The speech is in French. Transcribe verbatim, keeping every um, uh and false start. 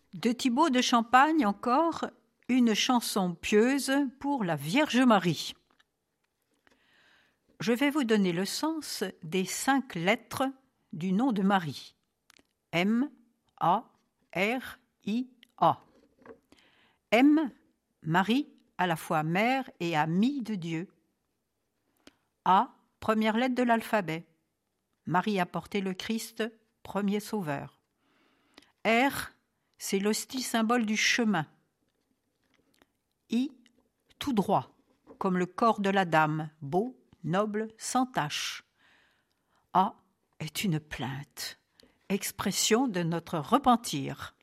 De Thibaut de Champagne encore, une chanson pieuse pour la Vierge Marie. Je vais vous donner le sens des cinq lettres du nom de Marie. M, A, R, I, A. M, Marie, à la fois mère et amie de Dieu. A, première lettre de l'alphabet. Marie a porté le Christ, premier sauveur. R, c'est l'hostie symbole du chemin. I, tout droit, comme le corps de la dame, beau, noble, sans tache. A est une plainte, expression de notre repentir.